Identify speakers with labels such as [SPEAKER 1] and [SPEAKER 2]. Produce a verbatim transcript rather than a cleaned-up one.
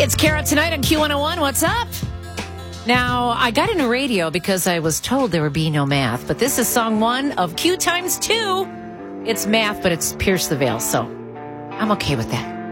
[SPEAKER 1] It's Kara tonight on Q one oh one. What's up? Now, I got into radio because I was told there would be no math, but this is song one of Q times two. It's math, but it's Pierce the Veil, so I'm okay with that.